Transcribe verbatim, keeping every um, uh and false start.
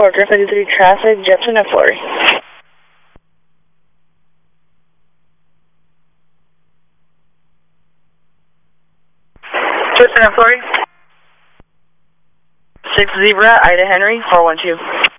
Quarter fifty-three traffic, Jepson at Florey. Jepson at Florey. six Zebra, Ida Henry, four one two.